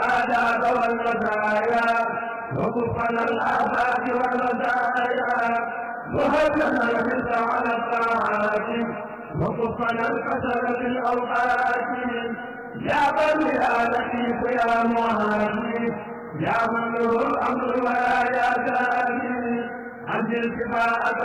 الآداب والمزايا وكفنا الآفات والمزايا وهبنا الحرص على الطاعات وكفنا الكسل في الأوقات يا بني يا لطيف يا معافي يا من له الأمر ولا يا زاني أنزل شفاءك